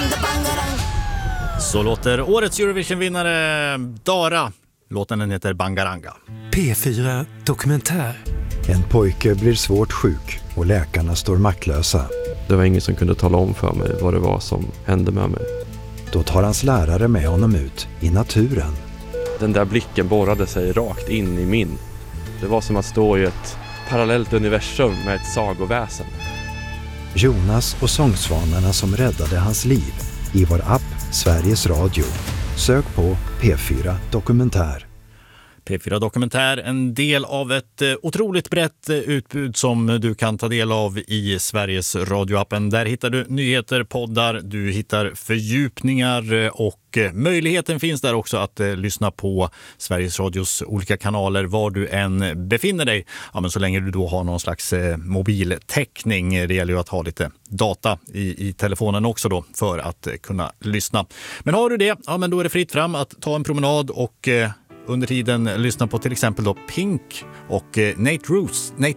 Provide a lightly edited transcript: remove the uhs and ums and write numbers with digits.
Så låter årets Eurovision-vinnare Dara. Låten den heter Bangaranga. P4 Dokumentär. En pojke blir svårt sjuk och läkarna står maktlösa. Det var ingen som kunde tala om för mig vad det var som hände med mig. Då tar hans lärare med honom ut i naturen. Den där blicken borrade sig rakt in i min. Det var som att stå i ett parallellt universum med ett sagoväsen. Jonas och sångsvanarna som räddade hans liv i vår app Sveriges Radio. Sök på P4 Dokumentär. P4 Dokumentär, en del av ett otroligt brett utbud som du kan ta del av i Sveriges radioappen. Där hittar du nyheter, poddar, du hittar fördjupningar och möjligheten finns där också att lyssna på Sveriges Radios olika kanaler var du än befinner dig. Ja, men så länge du då har någon slags mobiltäckning. Det gäller ju att ha lite data i telefonen också då för att kunna lyssna. Men har du det, ja men då är det fritt fram att ta en promenad och under tiden lyssna på till exempel då Pink och Nate